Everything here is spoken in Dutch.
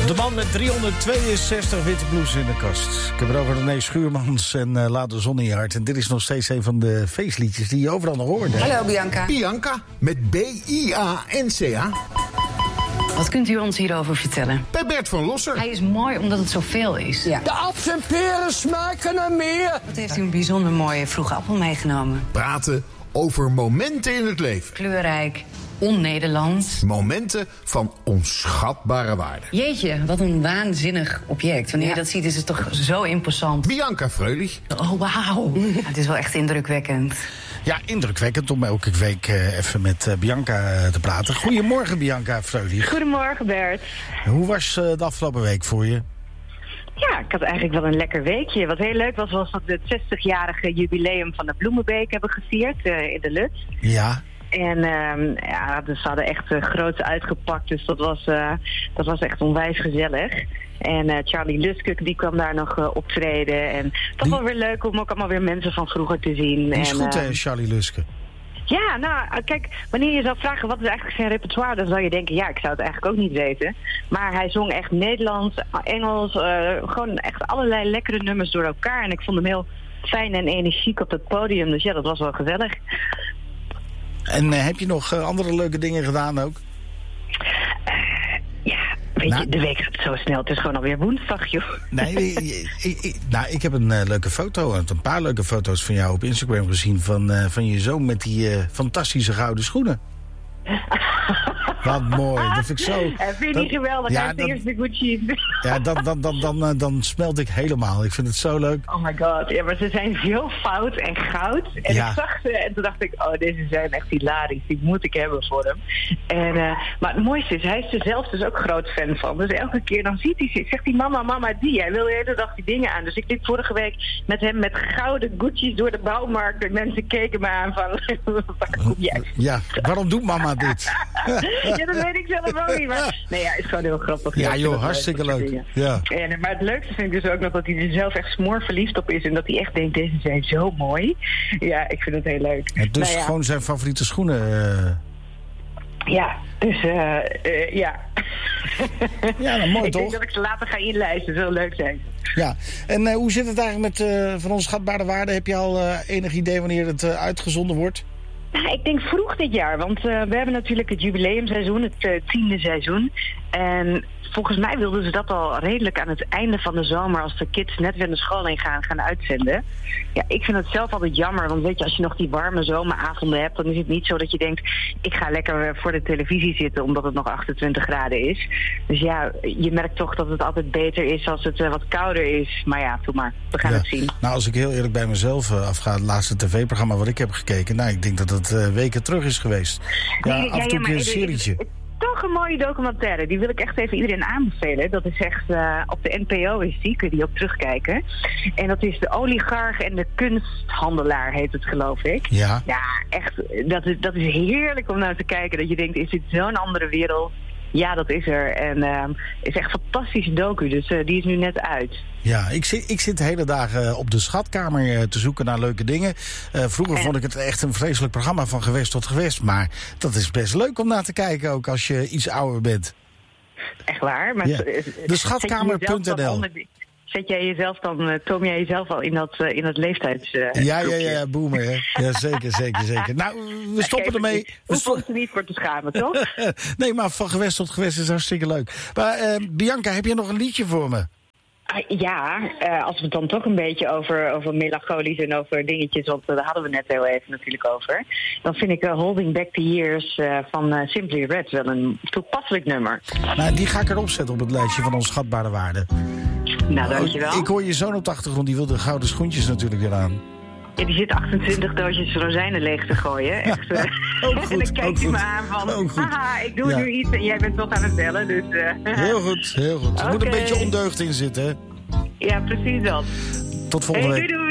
De man met 362 witte blouses in de kast. Ik heb het over René Schuurmans en Laat de zon in je hart. En dit is nog steeds een van de feestliedjes die je overal nog hoort. Hè? Hallo Bianca. Bianca met B-I-A-N-C-A. Wat kunt u ons hierover vertellen? Bij Bert van Losser. Hij is mooi omdat het zoveel is. Ja. De appels en peren smaken naar meer. Wat heeft u een bijzonder mooie vroege appel meegenomen? Praten over momenten in het leven. Kleurrijk, on-Nederlands. Momenten van onschatbare waarde. Jeetje, wat een waanzinnig object. Wanneer je dat ziet is het toch zo imposant. Bianca Freulich. Oh, wauw. Ja, het is wel echt indrukwekkend. Ja, indrukwekkend om elke week even met Bianca te praten. Goedemorgen, Bianca Freulich. Goedemorgen, Bert. Hoe was de afgelopen week voor je? Ja, ik had eigenlijk wel een lekker weekje. Wat heel leuk was dat we het 60-jarige jubileum van de Bloemenbeek hebben gevierd in de Lut. Ja. En dus ze hadden echt groots uitgepakt, dus dat was echt onwijs gezellig. En Charlie Luskuk, die kwam daar nog optreden. En toch wel weer leuk om ook allemaal weer mensen van vroeger te zien. Die is goed, hè, Charlie Luskuk? Ja, nou, kijk, wanneer je zou vragen wat is eigenlijk zijn repertoire, dan zou je denken, ja, ik zou het eigenlijk ook niet weten. Maar hij zong echt Nederlands, Engels, gewoon echt allerlei lekkere nummers door elkaar. En ik vond hem heel fijn en energiek op het podium, dus ja, dat was wel gezellig. En heb je nog andere leuke dingen gedaan ook? Weet je, de week gaat zo snel. Het is gewoon alweer woensdag, joh. Nee, ik heb een leuke foto, een paar leuke foto's van jou op Instagram gezien van je zoon met die fantastische gouden schoenen. Wat mooi, dat vind ik zo... Vind je niet geweldig, ja, de eerste Gucci. Ja, dan smelt ik helemaal. Ik vind het zo leuk. Oh my god, ja, maar ze zijn zo fout en goud. En ik zag ze en toen dacht ik, oh, deze zijn echt hilarisch. Die moet ik hebben voor hem. En, maar het mooiste is, hij is er zelf dus ook groot fan van. Dus elke keer dan zegt hij, mama, die. Hij wil de hele dag die dingen aan. Dus ik liep vorige week met hem met gouden Gucci's door de bouwmarkt. En mensen keken me aan van, waar kom jij? Ja, waarom doet mama dit? Ja, dat weet ik zelf ook niet. Maar nee, ja, is gewoon heel grappig. Ja, joh, hartstikke leuk. Ja. En, maar het leukste vind ik dus ook nog dat hij er zelf echt smoorverliefd op is. En dat hij echt denkt, deze zijn zo mooi. Ja, ik vind het heel leuk. En dus gewoon zijn favoriete schoenen. Ja, dus ja. Ja, nou, mooi ik toch? denk dat ik ze later ga inlijsten. Dat zou leuk zijn. Ja, en hoe zit het eigenlijk met van onschatbare waarde? Heb je al enig idee wanneer het uitgezonden wordt? Ik denk vroeg dit jaar, want we hebben natuurlijk het jubileumseizoen, het 10e seizoen. En volgens mij wilden ze dat al redelijk aan het einde van de zomer, als de kids net weer de school in gaan uitzenden. Ja, ik vind het zelf altijd jammer, want weet je, als je nog die warme zomeravonden hebt, dan is het niet zo dat je denkt, ik ga lekker voor de televisie zitten omdat het nog 28 graden is. Dus ja, je merkt toch dat het altijd beter is als het wat kouder is. Maar ja, doe maar. We gaan het zien. Nou, als ik heel eerlijk bij mezelf afga, het laatste tv-programma wat ik heb gekeken, nou, ik denk dat het weken terug is geweest. Ja, af en toe een serietje. Toch een mooie documentaire. Die wil ik echt even iedereen aanbevelen. Dat is echt op de NPO is die. Kun je die ook terugkijken. En dat is de oligarch en de kunsthandelaar heet het, geloof ik. Ja. Ja, echt. Dat is heerlijk om naar te kijken. Dat je denkt, is dit zo'n andere wereld? Ja, dat is er. En is echt een fantastische docu. Dus die is nu net uit. Ja, ik zit de hele dagen op de schatkamer te zoeken naar leuke dingen. Vroeger vond ik het echt een vreselijk programma van gewest tot gewest. Maar dat is best leuk om naar te kijken, ook als je iets ouder bent. Echt waar? Maar ja. De schatkamer.nl. Zet jij jezelf dan, toom jij jezelf al in dat leeftijds... Ja, boomer, hè. Ja, zeker. Nou, we stoppen ermee. We hoeven er niet voor te schamen, toch? Nee, maar van gewest tot gewest is hartstikke leuk. Maar Bianca, heb je nog een liedje voor me? Ja, als we het dan toch een beetje over melancholisch en over dingetjes, want daar hadden we net heel even natuurlijk over. Dan vind ik Holding Back the Years van Simply Red wel een toepasselijk nummer. Nou, die ga ik erop zetten op het lijstje van onschatbare waarde. Nou, dankjewel. Ik hoor je zoon op de achtergrond, die wil de gouden schoentjes natuurlijk weer aan. Ja, die zit 28 doosjes rozijnen leeg te gooien. Echt, en dan kijkt hij me aan van, haha, ik doe nu iets en jij bent toch aan het bellen. Dus, Heel goed. Er moet een beetje ondeugd in zitten, hè? Ja, precies dat. Tot volgende week. Doei.